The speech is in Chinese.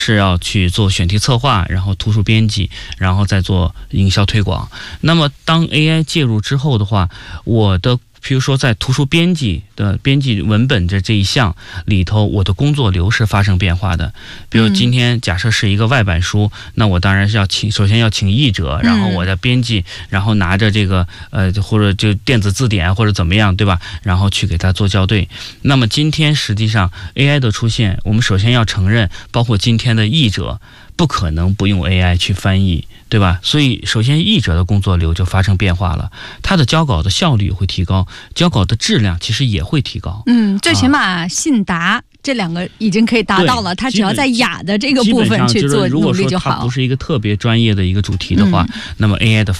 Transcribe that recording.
是要去做选题策划，然后图书编辑，然后再做营销推广。那么当 AI 介入之后的话，比如说在图书编辑的编辑文本的这一项里头，我的工作流是发生变化的。比如今天假设是一个外版书，那我当然是首先要请译者，然后我的编辑，然后拿着这个或者就电子字典或者怎么样，对吧？然后去给他做校对。那么今天实际上 AI 的出现，我们首先要承认，包括今天的译者不可能不用 AI 去翻译，对吧？所以首先译者的工作流就发生变化了，他的交稿的效率会提高，交稿的质量其实也会提高。 最起码信达这两个已经可以达到了，他只要在雅的这个部分去做努力就好。 如果说它不是一个特别专业的一个主题的话，那么 AI 的